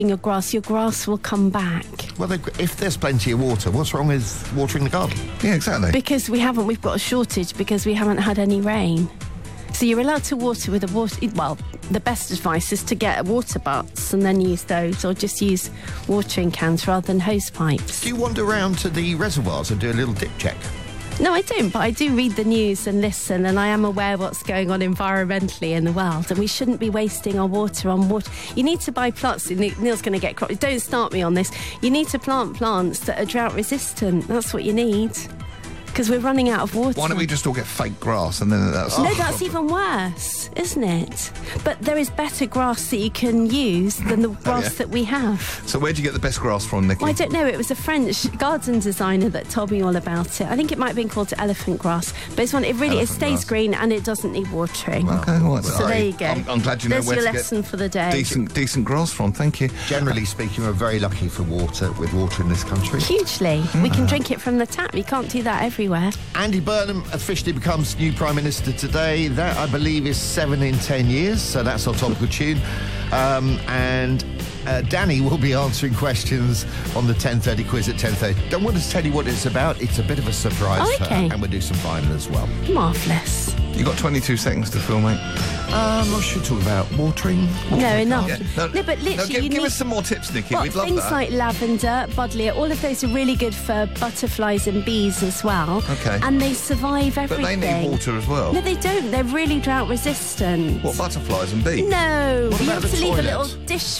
your grass will come back. Well, if there's plenty of water, what's wrong with watering the garden? Yeah, exactly. Because we've got a shortage because we haven't had any rain. So you're allowed to water with the best advice is to get water butts and then use those, or just use watering cans rather than hose pipes. Do you wander around to the reservoirs and do a little dip check? No, I don't, but I do read the news and listen, and I am aware what's going on environmentally in the world, and we shouldn't be wasting our water on water. You need to buy plants. Neil's going to get cross. Don't start me on this. You need to plant plants that are drought resistant. That's what you need. Because we're running out of water. Why don't we just all get fake grass and then that's... No, that's even worse, isn't it? But there is better grass that you can use than the grass that we have. So where do you get the best grass from, Nikki? Well, I don't know. It was a French garden designer that told me all about it. I think it might have been called elephant grass. But it stays green and it doesn't need watering. Okay, well, so there you go. I'm glad you know where to get... There's your lesson for the day. Decent grass from, thank you. Generally speaking, we're very lucky with water in this country. Hugely. We can drink it from the tap. You can't do that everywhere. Andy Burnham officially becomes new Prime Minister today. That, I believe, is 7 in 10 years, so that's our topical tune. And Danny will be answering questions on the 10:30 quiz at 10:30. Don't want to tell you what it's about. It's a bit of a surprise for her, and we'll do some vinyl as well. Marvellous. You've got 22 seconds to fill, mate. What should we talk about? Watering? No, enough. Yeah. No, but literally, give us some more tips, Nikki. Well, We'd love things that. like lavender, buddleia, all of those are really good for butterflies and bees as well. Okay. And they survive everything. But they need water as well. No, they don't. They're really drought resistant. What, butterflies and bees? No. What You about have the to leave a toilet? little dish